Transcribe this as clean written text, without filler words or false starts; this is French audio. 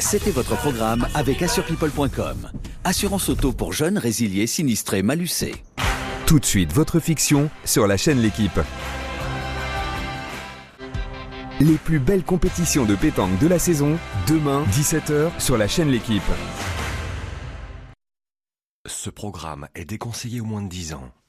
C'était votre programme avec AssurePeople.com. Assurance auto pour jeunes, résiliés, sinistrés, malucés. Tout de suite, votre fiction sur la chaîne L'Équipe. Les plus belles compétitions de pétanque de la saison, demain, 17h, sur la chaîne L'Équipe. Ce programme est déconseillé aux moins de 10 ans.